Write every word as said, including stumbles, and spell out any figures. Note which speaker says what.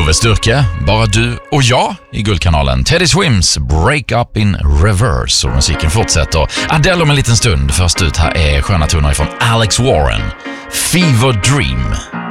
Speaker 1: Love Styrke, bara du och jag i Guldkanalen. Teddy Swims, Break Up in Reverse. Och musiken fortsätter. Adele om en liten stund. Först ut här är sköna toner från Alex Warren, Fever Dream.